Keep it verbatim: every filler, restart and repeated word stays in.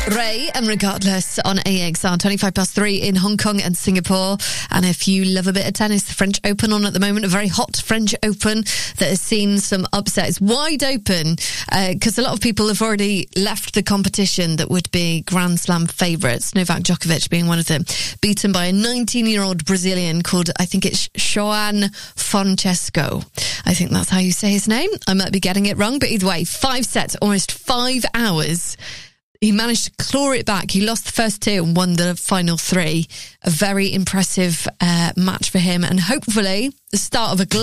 Ray and Regardless on A X R, twenty-five past three in Hong Kong and Singapore. And if you love a bit of tennis, the French Open on at the moment, a very hot French Open that has seen some upsets. Wide open, because uh, a lot of people have already left the competition that would be Grand Slam favourites, Novak Djokovic being one of them, beaten by a nineteen-year-old Brazilian called, I think it's João Francesco. I think that's how you say his name. I might be getting it wrong, but either way, five sets, almost five hours. He managed to claw it back. He lost the first two and won the final three. A very impressive uh, match for him, and hopefully the start of a